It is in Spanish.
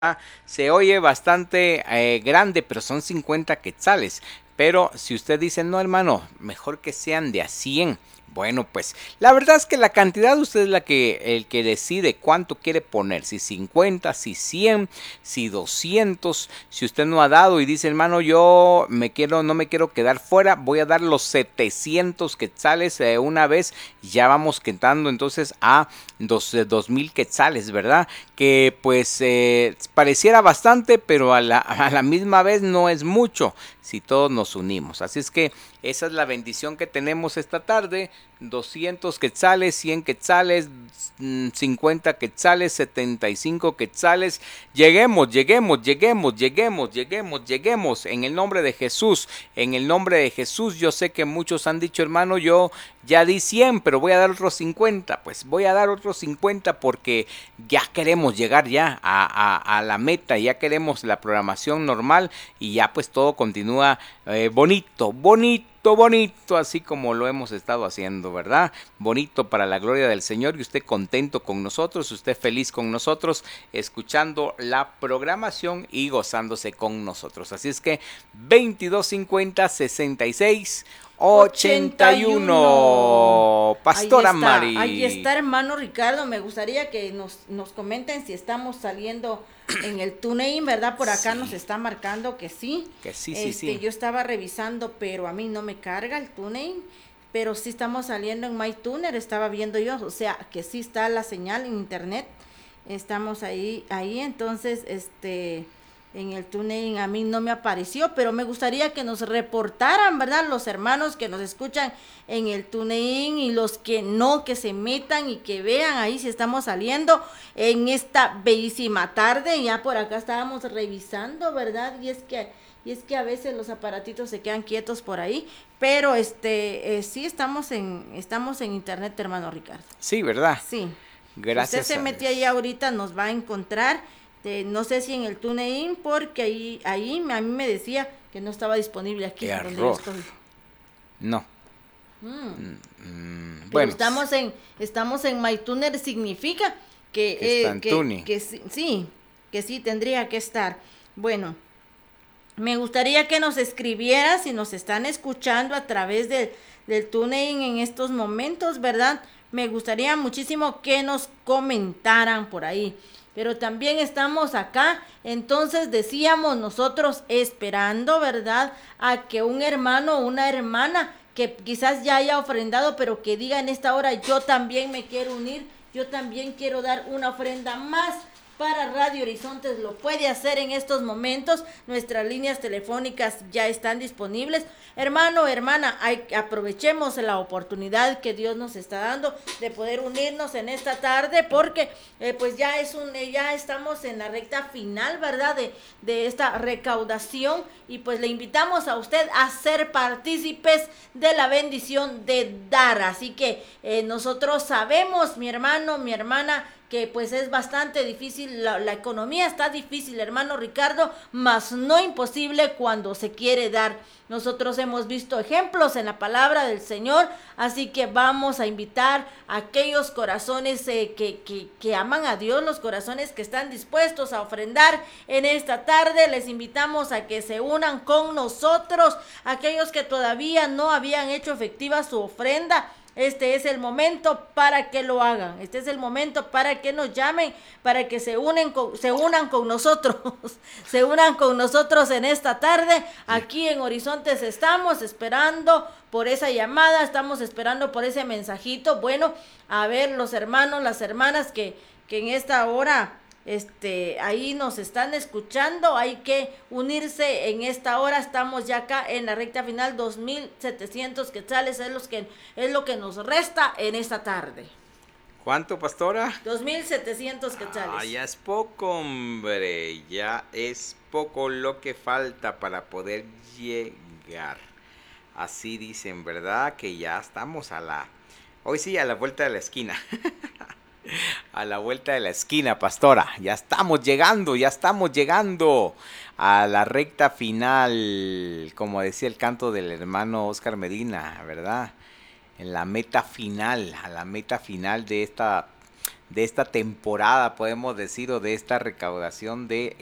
Se oye bastante grande, pero son 50 quetzales. Pero si usted dice, no hermano, mejor que sean de a 100. Bueno, pues la verdad es que la cantidad usted es el que decide cuánto quiere poner, si 50, si 100, si 200. Si usted no ha dado y dice, hermano, no me quiero quedar fuera, voy a dar los 700 quetzales una vez, ya vamos quedando entonces a 2000 quetzales, ¿verdad? Que pues pareciera bastante, pero a la misma vez no es mucho si todos nos unimos. Así es que esa es la bendición que tenemos esta tarde: 200 quetzales, 100 quetzales, 50 quetzales, 75 quetzales. Lleguemos en el nombre de Jesús. En el nombre de Jesús. Yo sé que muchos han dicho, hermano, yo ya di 100, pero voy a dar otros 50. Pues voy a dar otros 50 porque ya queremos llegar ya a la meta, ya queremos la programación normal y ya pues todo continúa bonito, así como lo hemos estado haciendo, ¿verdad? Bonito para la gloria del Señor, y usted contento con nosotros, usted feliz con nosotros, escuchando la programación y gozándose con nosotros. Así es que 2250 66 81. 81. Pastora Ahí Mari. está, hermano Ricardo. Me gustaría que nos comenten si estamos saliendo en el TuneIn, ¿verdad? Por acá nos Sí, está marcando que sí. que sí. Yo estaba revisando, pero a mí no me carga el TuneIn. Pero sí estamos saliendo en MyTuner, estaba viendo yo. O sea, que sí está la señal en internet. Estamos entonces, en el TuneIn a mí no me apareció, pero me gustaría que nos reportaran, ¿verdad? Los hermanos que nos escuchan en el TuneIn y los que no, que se metan y que vean ahí si estamos saliendo en esta bellísima tarde. Ya por acá estábamos revisando, ¿verdad? Y es que a veces los aparatitos se quedan quietos por ahí, pero sí estamos en internet, hermano Ricardo. Sí, ¿verdad? Sí. Si usted Gracias se a mete ahí Dios. ahorita nos va a encontrar, no sé si en el TuneIn, porque ahí a mí me decía que no estaba disponible aquí donde yo Error. estoy. No. Mm. Pero Bueno, estamos en MyTuner, significa que está que, en que, Tuni. que sí, que sí tendría que estar. Bueno, me gustaría que nos escribiera si nos están escuchando a través del TuneIn en estos momentos, ¿verdad? Me gustaría muchísimo que nos comentaran por ahí. Pero también estamos acá, entonces decíamos nosotros esperando, ¿verdad? A que un hermano o una hermana que quizás ya haya ofrendado, pero que diga en esta hora, yo también me quiero unir, yo también quiero dar una ofrenda más para Radio Horizontes. Lo puede hacer en estos momentos. Nuestras líneas telefónicas ya están disponibles. Hermano, hermana, aprovechemos la oportunidad que Dios nos está dando de poder unirnos en esta tarde, porque pues ya estamos en la recta final, ¿verdad? De esta recaudación, y pues le invitamos a usted a ser partícipes de la bendición de dar. Así que nosotros sabemos, mi hermano, mi hermana, que pues es bastante difícil, la economía está difícil, hermano Ricardo, mas no imposible cuando se quiere dar. Nosotros hemos visto ejemplos en la palabra del Señor, así que vamos a invitar a aquellos corazones que aman a Dios, los corazones que están dispuestos a ofrendar en esta tarde. Les invitamos a que se unan con nosotros, aquellos que todavía no habían hecho efectiva su ofrenda. Este es el momento para que lo hagan. Este es el momento para que nos llamen, para que se unan con nosotros, se unan con nosotros en esta tarde. Aquí en Horizontes estamos esperando por esa llamada, estamos esperando por ese mensajito. Bueno, a ver, los hermanos, las hermanas que en esta hora ahí nos están escuchando, hay que unirse en esta hora. Estamos ya acá en la recta final. 2700 quetzales es lo que nos resta en esta tarde. ¿Cuánto, pastora? 2700 quetzales. Ya es poco, hombre. Ya es poco lo que falta para poder llegar. Así dicen, ¿verdad? Que ya estamos hoy sí, a la vuelta de la esquina. A la vuelta de la esquina, pastora. Ya estamos llegando a la recta final, como decía el canto del hermano Oscar Medina, ¿verdad? En la meta final, a la meta final de esta temporada, podemos decir, o de esta recaudación de